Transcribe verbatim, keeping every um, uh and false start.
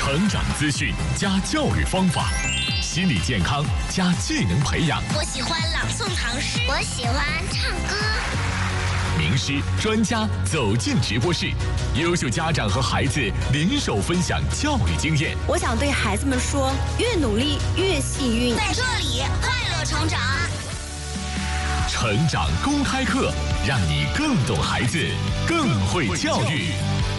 成长资讯加教育方法，心理健康加技能培养。 我喜欢朗诵唐诗， 我喜欢唱歌。 名师专家走进直播室，优秀家长和孩子联手分享教育经验。 我想对孩子们说，越努力越幸运。 在这里快乐成长。 成长公开课，让你更懂孩子，更会教育。